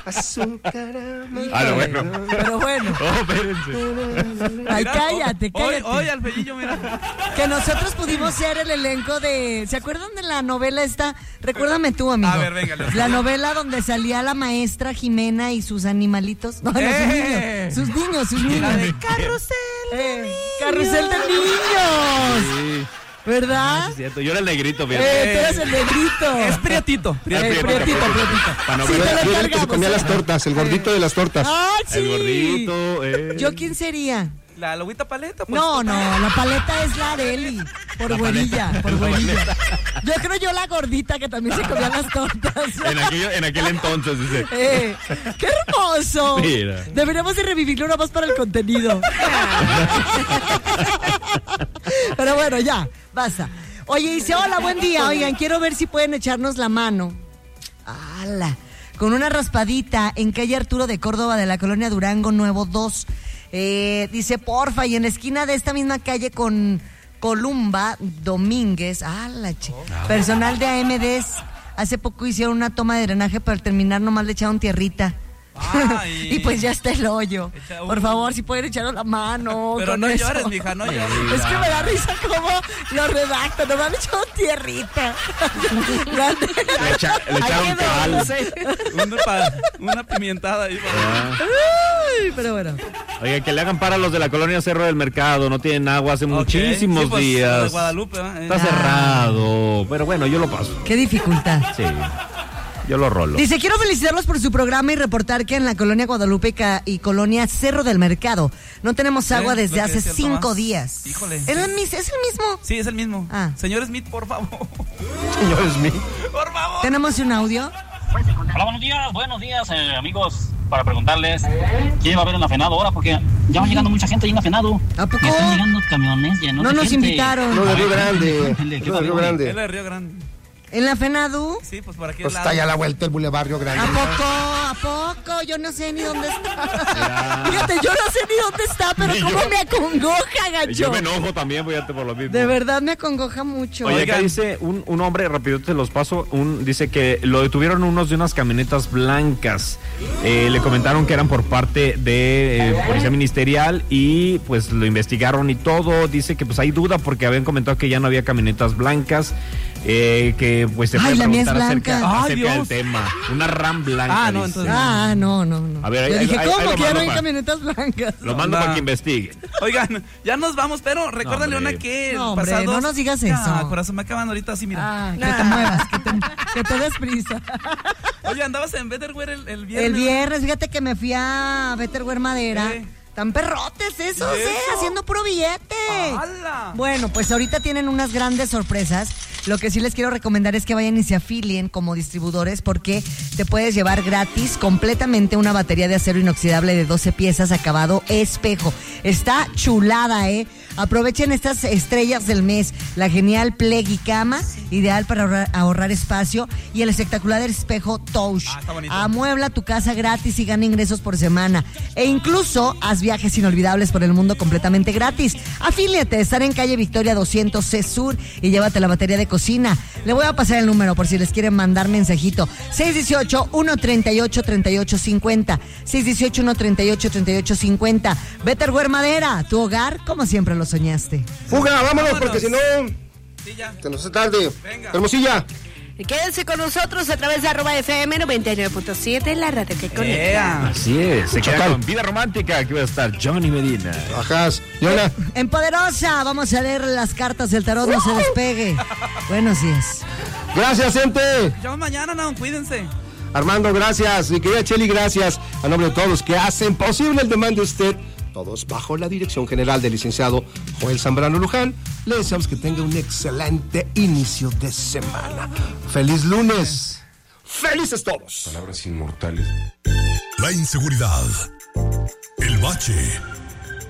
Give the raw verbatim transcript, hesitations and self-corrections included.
Azúcar. Ah, no, bueno. Pero bueno. Oh, espérense. Ay, cállate, cállate. Hoy, hoy Alfredillo, mira. Que nosotros pudimos ser el elenco de... ¿Se acuerdan de la novela esta? Recuérdame tú, amigo. A ver, venga. La novela donde salía la maestra Jimena y sus animalitos. No, no, ¡Eh! sus niños. Sus niños, sus niños. La de Carrusel eh, de Niños. Carrusel de Niños. Sí. ¿Verdad? Es cierto, yo era el negrito, Eh, fíjate. tú eres el negrito. Es prietito. Eh, Prietito, prietito, prietito. Para no Sí, ver- te lo Yo era el que se encargamos, comía ¿eh? las tortas, el gordito de las tortas. Ah, sí. El gordito, eh. ¿Yo quién sería? La lobita paleta. Pues, No, no, la paleta es la Areli. Por La güerilla, paleta. por La güerilla. paleta. Yo creo yo la gordita que también se comía las tortas. En aquel, en aquel entonces, dice. Eh, ¡qué hermoso! Mira. Deberíamos de revivirlo nada más para el contenido. Pero bueno, ya, basta. Oye, dice, hola, buen día. Oigan, quiero ver si pueden echarnos la mano. ¡Hala! Con una raspadita en calle Arturo de Córdoba de la colonia Durango, Nuevo dos. Eh, dice, porfa, y en la esquina de esta misma calle con Columba Domínguez. ¡Hala, che! Personal de A M D S. Hace poco hicieron una toma de drenaje, pero al terminar nomás le echaron tierrita. Ay. Y pues ya está el hoyo. Echa un- Por favor, si pueden echaros la mano. Pero con no eso. llores, mija, no llores. Es que me da risa cómo lo redacta. No me han echado tierrita. Le, echa- le echaron cal. Una, pa- una pimientada ahí. Ah. Ay, pero bueno. Oiga, que le hagan para los de la colonia Cerro del Mercado. No tienen agua hace Ok, muchísimos sí, pues, días. de Guadalupe, ¿eh? Está Ah. cerrado. Pero bueno, yo lo paso. Qué dificultad. Sí. Yo lo rolo. Dice, quiero felicitarlos por su programa y reportar que en la colonia Guadalupe ca- y colonia Cerro del Mercado no tenemos agua Eh, desde lo que hace decía el cinco Tomás. días. Híjole. ¿Es el, mis- ¿Es el mismo? Sí, es el mismo. Ah. Señor Smith, por favor. Señor Smith. Por favor. ¿Tenemos un audio? Hola, buenos días, buenos días, eh, amigos. Para preguntarles, ¿quién va a ver en la FENADO ahora? Porque ya va llegando mucha gente ahí en la FENADO. ¿A poco? Y están llegando camiones llenos No de nos gente. invitaron. No, de Río Grande. ¿De qué No, de Río barrio? Es Grande. de Río Grande. ¿En la FENADU? Sí, pues por aquí Pues al está lado. ya a la vuelta el Boulevard Río Grande. ¿A poco? ¿A poco? Yo no sé ni dónde está. Fíjate, yo no sé ni dónde está, pero Ni cómo yo. me acongoja, Yo gacho. me enojo también, fíjate, por lo mismo. De verdad me acongoja mucho. Oye, acá Oigan. dice un, un hombre, rápido te los paso, un, dice que lo detuvieron unos de unas camionetas blancas. Eh, le comentaron que eran por parte de eh, Policía Ministerial y pues lo investigaron y todo. Dice que pues hay duda porque habían comentado que ya no había camionetas blancas. Eh, que pues se Ay, puede la mía es preguntar acerca, blanca. Ay, acerca del Dios. tema. Una RAM blanca. Ah, no, dice. entonces- Ah, no, no, no. A ver, ahí- Yo dije, ahí- ¿cómo ahí lo que ya no mando hay pa- camionetas blancas? Lo mando Anda. para que investigue. Oigan, ya nos vamos, pero recuerda, No, hombre. Leona, que el No, hombre, pasado... no nos digas eso. Ah, corazón, me acaban ahorita así, mira. Ah, que te muevas, que te, que te des prisa. Oye, andabas en Betterware el, el viernes. El viernes, fíjate que me fui a Betterware Madera. Eh. Tan perrotes esos, ¿Y ¿eh? eso? Haciendo puro billete. ¡Hala! Bueno, pues ahorita tienen unas grandes sorpresas. Lo que sí les quiero recomendar es que vayan y se afilien como distribuidores porque te puedes llevar gratis completamente una batería de acero inoxidable de doce piezas acabado espejo. Está chulada, ¿eh? Aprovechen estas estrellas del mes. La genial Pleggy Cama, ideal para ahorrar, ahorrar espacio. Y el espectacular espejo Touch. Ah, está bonito. Amuebla tu casa gratis y gana ingresos por semana. E incluso haz viajes inolvidables por el mundo completamente gratis. Afíliate, estar en calle Victoria doscientos C Sur y llévate la batería de cocina. Le voy a pasar el número por si les quieren mandar mensajito. seis uno ocho, uno tres ocho, tres ocho cinco cero. seis uno ocho, uno tres ocho, tres ocho cinco cero. Betterware Madera, tu hogar como siempre lo soñaste. Fuga, vámonos, Vámonos. porque si no, Sí, ya. se nos hace tarde. Venga. Hermosilla. Y quédense con nosotros a través de arroba F M noventa y nueve punto siete, la radio que conecta. Yeah. Así es, se queda Chacal. con Vida Romántica, que va a estar Johnny Medina. Ajás. Yona. En Poderosa, vamos a leer las cartas del tarot, no se despegue. Buenos días. Gracias, gente. Ya mañana, no, cuídense. Armando, gracias. Mi querida Cheli, gracias. A nombre de todos los que hacen posible el demanda de usted, todos bajo la dirección general del licenciado Joel Zambrano Luján, le deseamos que tenga un excelente inicio de semana. ¡Feliz lunes! ¡Felices todos! Palabras inmortales. La inseguridad, el bache,